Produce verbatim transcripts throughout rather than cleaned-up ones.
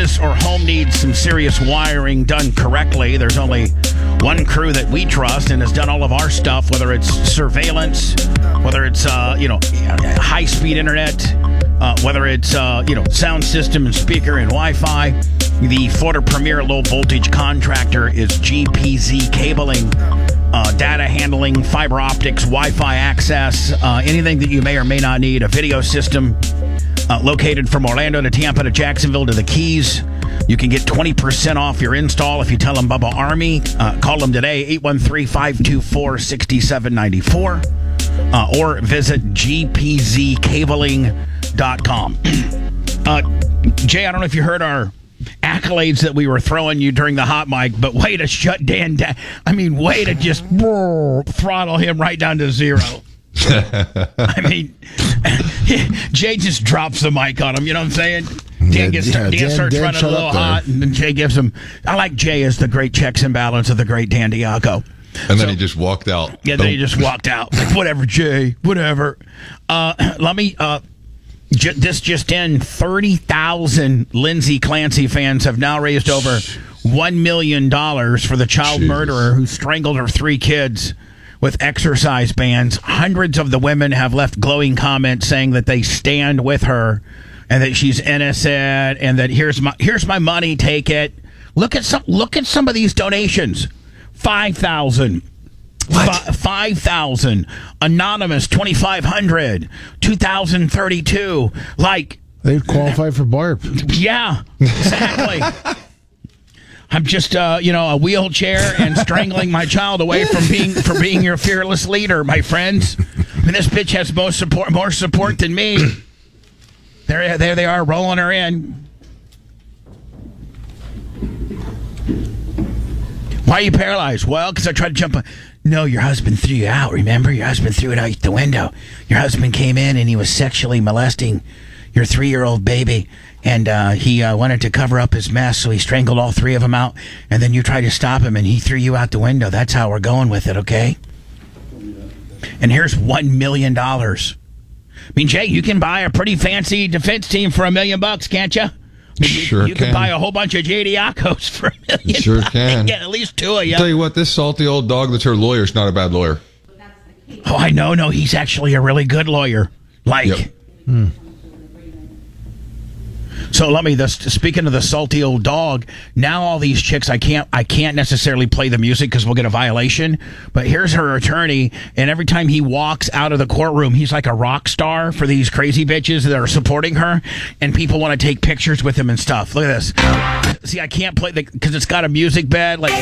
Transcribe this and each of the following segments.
business or home needs some serious wiring done correctly, there's only one crew that we trust and has done all of our stuff, whether it's surveillance, whether it's, uh, you know, high-speed internet, uh, whether it's, uh, you know, sound system and speaker and Wi-Fi. The Florida premier low-voltage contractor is G P Z Cabling. Uh, data handling, fiber optics, Wi-Fi access, uh, anything that you may or may not need, a video system uh, located from Orlando to Tampa to Jacksonville to the Keys. You can get twenty percent off your install if you tell them Bubba Army. Uh, call them today, eight one three, five two four, six seven nine four, uh, or visit g p z cabling dot com. uh, Jay, I don't know if you heard our accolades that we were throwing you during the hot mic, but way to shut Dan down. I mean, way to just throttle him right down to zero. I mean, Jay just drops the mic on him, you know what I'm saying? Dan gets yeah, Dan, Dan starts Dan running a little hot, and then Jay gives him. I like Jay as the great checks and balance of the great Dan Diaco. And then so, he just walked out. Yeah, then he just walked out. Like, whatever, Jay, whatever. Uh, let me. Uh, j- this just in: thirty thousand Lindsay Clancy fans have now raised over one million dollars for the child Jesus. murderer who strangled her three kids with exercise bands. Hundreds of the women have left glowing comments saying that they stand with her and that she's innocent and that here's my here's my money, take it. Look at some look at some of these donations. Five thousand. F- five thousand. Anonymous twenty five hundred. Two thousand thirty two. Like they'd qualify for BARP. Yeah, exactly. I'm just, uh, you know, a wheelchair and strangling my child away from being from being your fearless leader, my friends. I mean, this bitch has more support, more support than me. There, there they are, rolling her in. Why are you paralyzed? Well, because I tried to jump. On. No, your husband threw you out. Remember, your husband threw it out the window. Your husband came in and he was sexually molesting your three-year-old baby. And uh, he uh, wanted to cover up his mess, so he strangled all three of them out. And then you tried to stop him, and he threw you out the window. That's how we're going with it, okay? And here's one million dollars. I mean, Jay, you can buy a pretty fancy defense team for a million bucks, can't you? I mean, sure you, you can. can buy a whole bunch of J D Diacos for a million. Sure bucks. can. Get at least two of you. I'll tell you what, this salty old dog that's her lawyer is not a bad lawyer. Oh, I know. No, he's actually a really good lawyer. Like... Yep. Hmm. So let me. This, speaking of the salty old dog, now all these chicks, I can't. I can't necessarily play the music because we'll get a violation. But here's her attorney, and every time he walks out of the courtroom, he's like a rock star for these crazy bitches that are supporting her, and people want to take pictures with him and stuff. Look at this. See, I can't play the because it's got a music bed, like.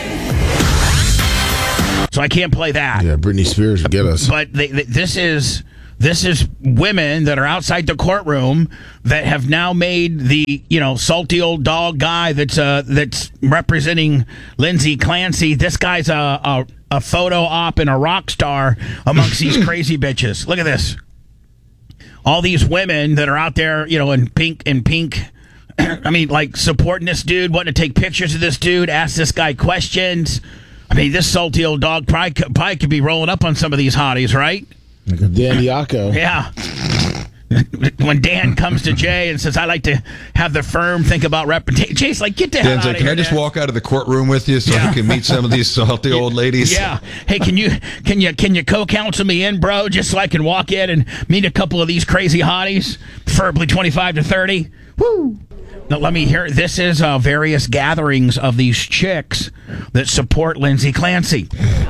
So I can't play that. Yeah, Britney Spears would get us. But they, they, this is. This is women that are outside the courtroom that have now made the, you know, salty old dog guy that's uh, that's representing Lindsay Clancy. This guy's a, a, a photo op and a rock star amongst these crazy bitches. Look at this. All these women that are out there, you know, in pink and pink. I mean, like supporting this dude, wanting to take pictures of this dude, ask this guy questions. I mean, this salty old dog probably could, probably could be rolling up on some of these hotties, right? Like a Dan Diaco. Yeah. When Dan comes to Jay and says, I like to have the firm think about reputation. Jay's like, get the hell Dan's out like, of can here, I just Dan. walk out of the courtroom with you so Yeah. you can meet some of these salty old ladies? Yeah. Hey, can you can you can you co-counsel me in, bro, just so I can walk in and meet a couple of these crazy hotties, preferably twenty-five to thirty? Woo. Now, let me hear. This is uh, various gatherings of these chicks that support Lindsay Clancy.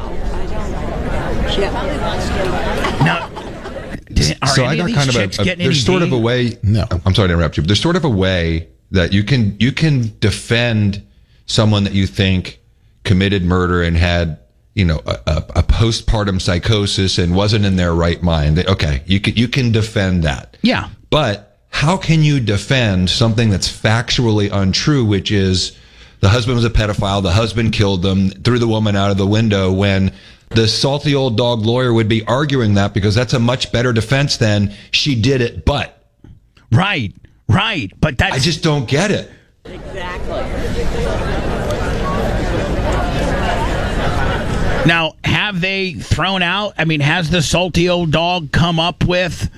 Now, are so any I got of these kind of chicks a, a getting there's any sort of a D? way. No. I'm sorry to interrupt you. But there's sort of a way that you can you can defend someone that you think committed murder and had, you know, a, a, a postpartum psychosis and wasn't in their right mind. Okay, you can you can defend that. Yeah. But how can you defend something that's factually untrue, which is the husband was a pedophile, the husband killed them, threw the woman out of the window, when the salty old dog lawyer would be arguing that because that's a much better defense than she did it, but. Right, right. But that's. I just don't get it. Exactly. Now, have they thrown out? I mean, has the salty old dog come up with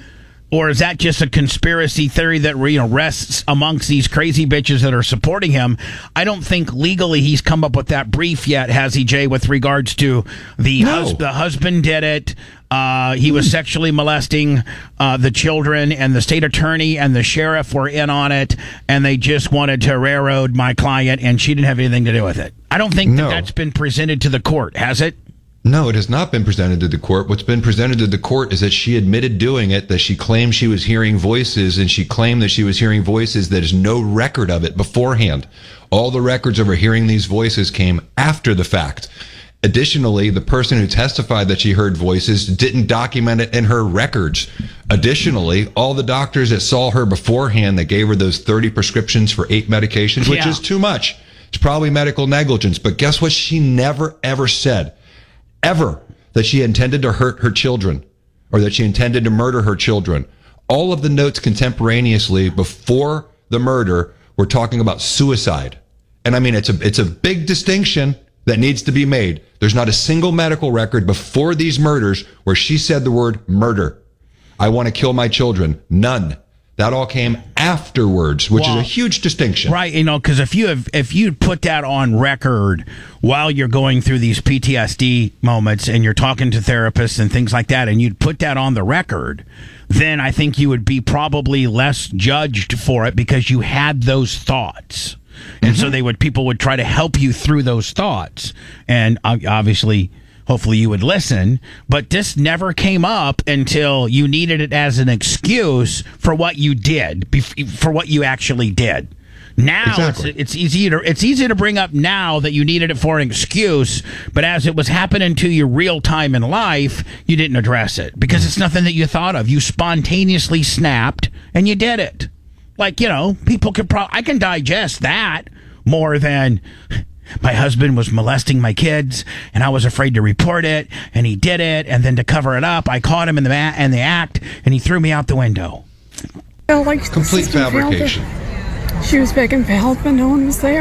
Or is that just a conspiracy theory that, you know, rests amongst these crazy bitches that are supporting him? I don't think legally he's come up with that brief yet, has he, Jay, with regards to the, No. hus- the husband did it. Uh, he was sexually molesting uh, the children, and the state attorney and the sheriff were in on it, and they just wanted to railroad my client, and she didn't have anything to do with it. I don't think No. that that's been presented to the court, has it? No, it has not been presented to the court. What's been presented to the court is that she admitted doing it, that she claimed she was hearing voices, and she claimed that she was hearing voices. There's no record of it beforehand. All the records of her hearing these voices came after the fact. Additionally, the person who testified that she heard voices didn't document it in her records. Additionally, all the doctors that saw her beforehand that gave her those thirty prescriptions for eight medications, which Yeah. is too much. It's probably medical negligence. But guess what? She never, ever said, ever, that she intended to hurt her children or that she intended to murder her children. All of the notes contemporaneously before the murder were talking about suicide. And I mean, it's a, it's a big distinction that needs to be made. There's not a single medical record before these murders where she said the word murder. I want to kill my children. None. That all came afterwards, which Well, is a huge distinction. Right, you know, because if you have, if you put that on record while you're going through these P T S D moments and you're talking to therapists and things like that, and you'd put that on the record, then I think you would be probably less judged for it because you had those thoughts. And mm-hmm. so they would, people would try to help you through those thoughts. And uh, obviously, hopefully you would listen, but this never came up until you needed it as an excuse for what you did, for what you actually did. Now exactly. it's, it's easy to it's easy to bring up now that you needed it for an excuse, but as it was happening to you real time in life, you didn't address it because it's nothing that you thought of. You spontaneously snapped and you did it. Like, you know, people could probably, I can digest that more than my husband was molesting my kids and I was afraid to report it and he did it. And then to cover it up, I caught him in the, ma- in the act and he threw me out the window. Felt like the Complete system failed her. fabrication. She was begging for help and no one was there.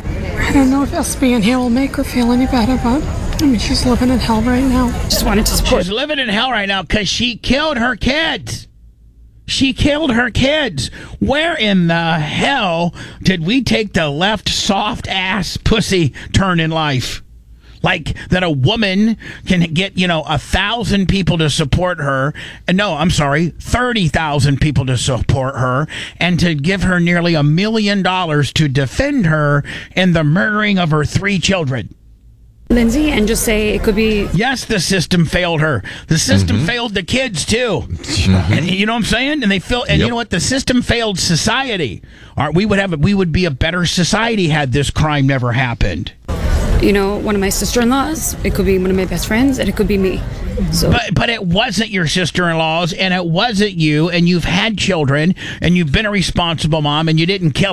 I don't know if us being here will make her feel any better, but I mean, she's living in hell right now. Just wanted to support. She's living in hell right now because she killed her kids. She killed her kids. Where in the hell did we take the left soft ass pussy turn in life? Like that a woman can get, you know, a thousand people to support her. And no, I'm sorry, thirty thousand people to support her and to give her nearly a million dollars to defend her in the murdering of her three children. Lindsay, and just say it could be. Yes, the system failed her. The system mm-hmm. failed the kids too. Mm-hmm. And you know what I'm saying? And they feel, and yep. you know what? The system failed society. All right, we would have, we would be a better society had this crime never happened. You know, one of my sister-in-laws. It could be one of my best friends, and it could be me. So. But but it wasn't your sister-in-laws, and it wasn't you, and you've had children, and you've been a responsible mom, and you didn't kill